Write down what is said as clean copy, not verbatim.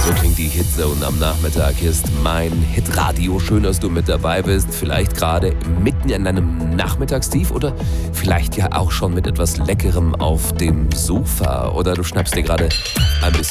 So klingt die Hitzone am Nachmittag. Hier ist mein Hitradio. Schön, dass du mit dabei bist. Vielleicht gerade mitten in deinem Nachmittagstief oder vielleicht ja auch schon mit etwas Leckerem auf dem Sofa. Oder du schnappst dir gerade ein bisschen